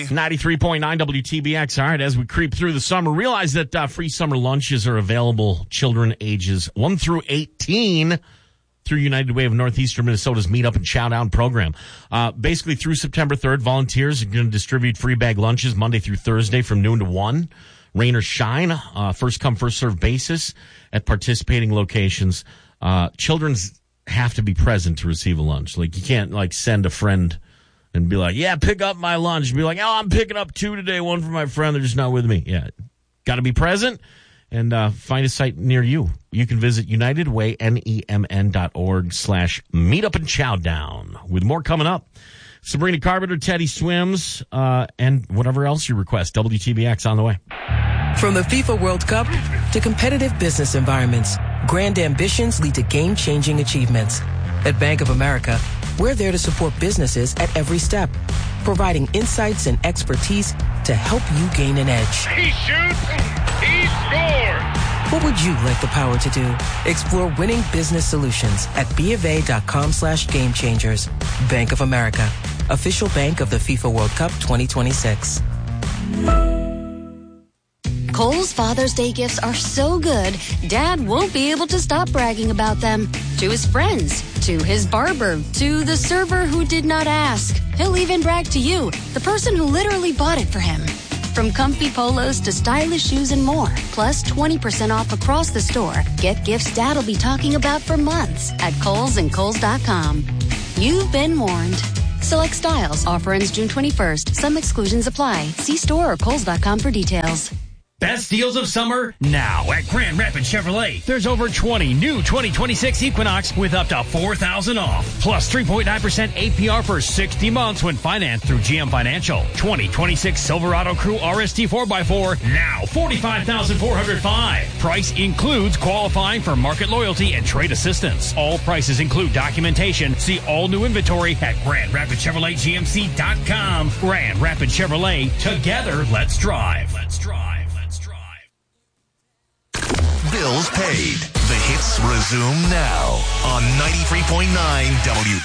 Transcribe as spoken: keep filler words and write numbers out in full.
five. ninety-three point nine W T B X. All right, as we creep through the summer, realize that uh, free summer lunches are available. Children ages one through eighteen through United Way of Northeastern Minnesota's Meet Up and Chow Down program. Uh, basically, through September third, volunteers are going to distribute free bag lunches Monday through Thursday from noon to one. Rain or shine, uh, first come, first served basis at participating locations. Uh, children's have to be present to receive a lunch. Like, you can't, like, send a friend and be like, yeah, pick up my lunch. Be like, oh, I'm picking up two today, one for my friend. They're just not with me. Yeah, got to be present and uh, find a site near you. You can visit unitedway, N E M N dot org slash meetup and chow down with more coming up. Sabrina Carpenter, Teddy Swims, uh, and whatever else you request. W T B X on the way. From the FIFA World Cup to competitive business environments, grand ambitions lead to game-changing achievements. At Bank of America, we're there to support businesses at every step, providing insights and expertise to help you gain an edge. He shoots, he scores! What would you like the power to do? Explore winning business solutions at BofA.com slash game changers. Bank of America, official bank of the FIFA World Cup twenty twenty-six. Kohl's Father's Day gifts are so good, Dad won't be able to stop bragging about them. To his friends, to his barber, to the server who did not ask. He'll even brag to you, the person who literally bought it for him. From comfy polos to stylish shoes and more, plus twenty percent off across the store. Get gifts Dad'll be talking about for months at Kohl's and Kohl's dot com. You've been warned. Select styles. Offer ends June twenty-first. Some exclusions apply. See store or Kohl's dot com for details. Best deals of summer now at Grand Rapids Chevrolet. There's over twenty new twenty twenty-six Equinox with up to four thousand dollars off. Plus three point nine percent A P R for sixty months when financed through G M Financial. twenty twenty-six Silverado Crew R S T four by four, now forty-five thousand four hundred five dollars. Price includes qualifying for market loyalty and trade assistance. All prices include documentation. See all new inventory at Grand Rapids Chevrolet G M C dot com. Grand Rapids Chevrolet. Together, let's drive. Let's drive. Bills paid. The hits resume now on ninety-three point nine W